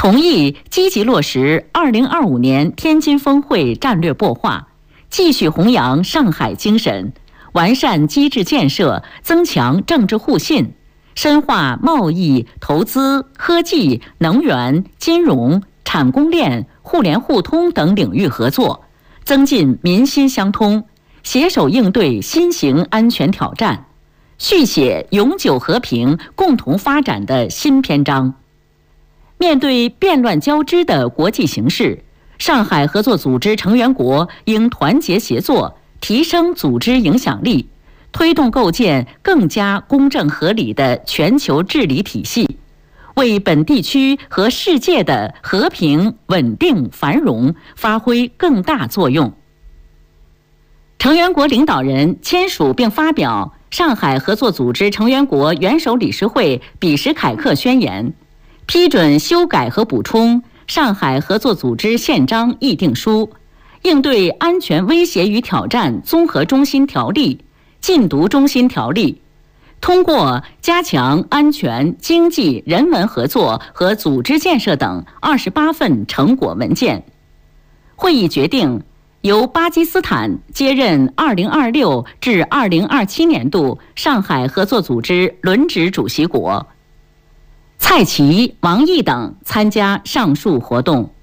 同意积极落实2025年天津峰会战略擘画，继续弘扬上海精神，完善机制建设，增强政治互信，深化贸易、投资、科技、能源、金融、产供链、互联互通等领域合作，增进民心相通，携手应对新型安全挑战，续写永久和平、共同发展的新篇章。面对变乱交织的国际形势，上海合作组织成员国应团结协作，提升组织影响力，推动构建更加公正合理的全球治理体系，为本地区和世界的和平、稳定、繁荣发挥更大作用。成员国领导人签署并发表上海合作组织成员国元首理事会比什凯克宣言，批准修改和补充上海合作组织宪章议定书、应对安全威胁与挑战综合中心条例、禁毒中心条例，通过加强安全、经济、人文合作和组织建设等28份成果文件。会议决定由巴基斯坦接任2026至2027年度上海合作组织轮值主席国。蔡奇、王毅等参加上述活动。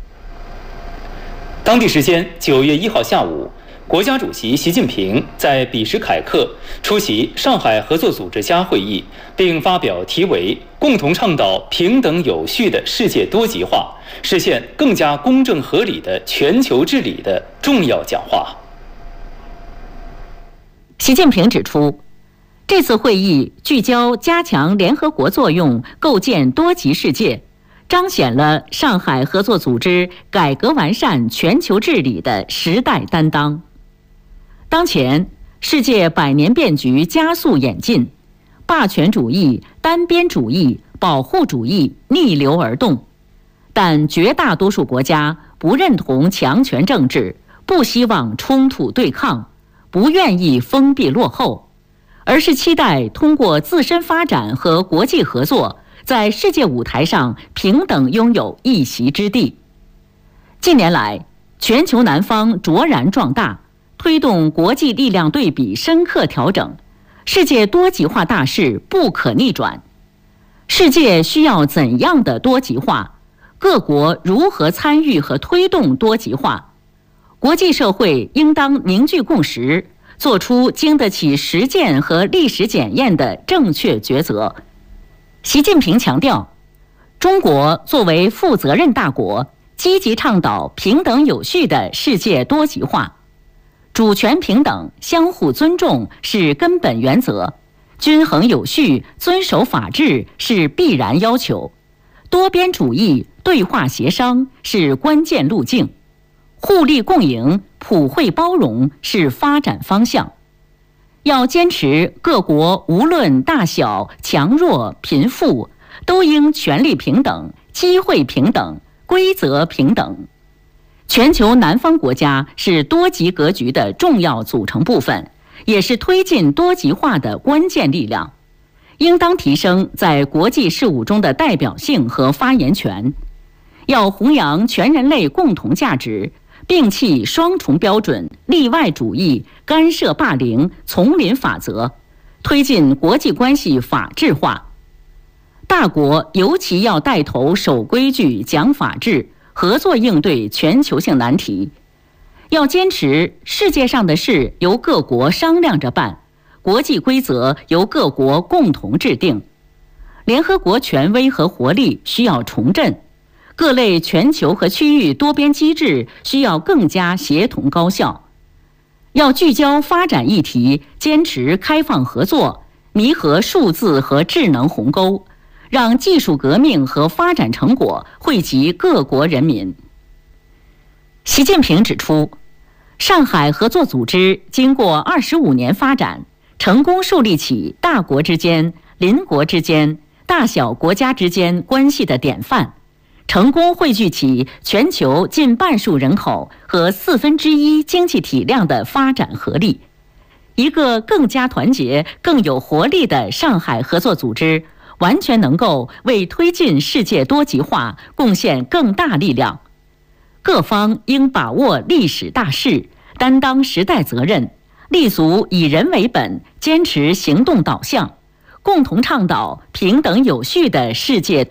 当地时间9月1号下午，国家主席习近平在比什凯克出席上海合作组织家会议，并发表题为“共同倡导平等有序的世界多极化，实现更加公正合理的全球治理”的重要讲话。 习近平指出，这次会议聚焦加强联合国作用，构建多极世界，彰显了上海合作组织改革完善全球治理的时代担当。当前，世界百年变局加速演进，霸权主义、单边主义、保护主义逆流而动，但绝大多数国家不认同强权政治，不希望冲突对抗，不愿意封闭落后，而是期待通过自身发展和国际合作，在世界舞台上平等拥有一席之地。近年来，全球南方卓然壮大，推动国际力量对比深刻调整，世界多极化大势不可逆转。世界需要怎样的多极化？各国如何参与和推动多极化？国际社会应当凝聚共识，做出经得起实践和历史检验的正确抉择。习近平强调，中国作为负责任大国，积极倡导平等有序的世界多极化。主权平等、相互尊重是根本原则，均衡有序、遵守法治是必然要求，多边主义、对话协商是关键路径，互利共赢、普惠包容是发展方向。要坚持各国无论大小、强弱、贫富，都应权利平等、机会平等、规则平等。全球南方国家是多极格局的重要组成部分，也是推进多极化的关键力量，应当提升在国际事务中的代表性和发言权。要弘扬全人类共同价值，摒弃双重标准、例外主义、干涉霸凌、丛林法则，推进国际关系法治化。大国尤其要带头守规矩、讲法治，合作应对全球性难题。要坚持世界上的事由各国商量着办，国际规则由各国共同制定。联合国权威和活力需要重振，各类全球和区域多边机制需要更加协同高效。要聚焦发展议题，坚持开放合作，弥合数字和智能鸿沟，让技术革命和发展成果惠及各国人民。习近平指出，上海合作组织经过25年发展，成功树立起大国之间、邻国之间、大小国家之间关系的典范，成功汇聚起全球近半数人口和1/4经济体量的发展合力。一个更加团结、更有活力的上海合作组织， 完全能够为推进世界多极化贡献更大力量。各方应把握历史大势，担当时代责任，立足以人为本，坚持行动导向，共同倡导平等有序的世界